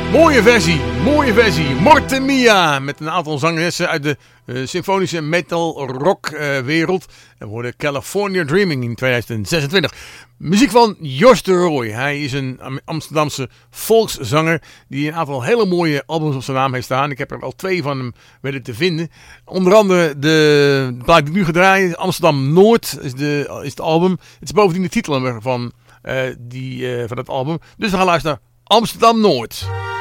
Mooie versie. Morte Mia met een aantal zangeressen uit de symfonische metal rock wereld. En we hoorden California Dreaming in 2026. Muziek van Jos de Rooij. Hij is een Amsterdamse volkszanger die een aantal hele mooie albums op zijn naam heeft staan. Ik heb er al 2 van hem weten te vinden. Onder andere de plaat die ik nu ga draaien, Amsterdam Noord is het album. Het is bovendien de titelnummer van het album. Dus we gaan luisteren naar Amsterdam Noord.